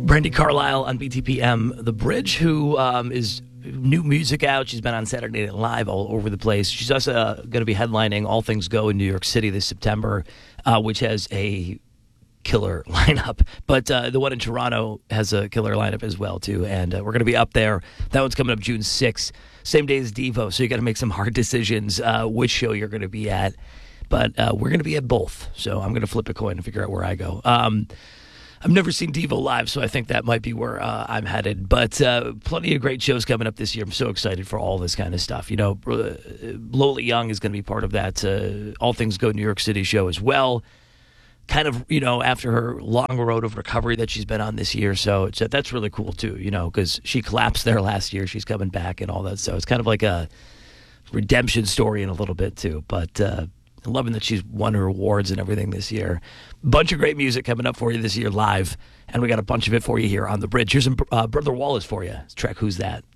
Brandi Carlile on BTPM, The Bridge, who is new music out. She's been on Saturday Night Live all over the place. She's also going to be headlining All Things Go in New York City this September, which has a killer lineup. But the one in Toronto has a killer lineup as well, too. And we're going to be up there. That one's coming up June 6th, same day as Devo. So you got to make some hard decisions which show you're going to be at. But we're going to be at both. So I'm going to flip a coin and figure out where I go. I've never seen Devo live, so I think that might be where I'm headed. But plenty of great shows coming up this year. I'm so excited for all this kind of stuff. You know, Lola Young is going to be part of that All Things Go New York City show as well. Kind of, you know, after her long road of recovery that she's been on this year. So that's really cool, too, you know, because she collapsed there last year. She's coming back and all that. So it's kind of like a redemption story in a little bit, too. But I'm loving that she's won her awards and everything this year. Bunch of great music coming up for you this year live, and we got a bunch of it for you here on The Bridge. Here's some Brother Wallace for you. It's track Who's That?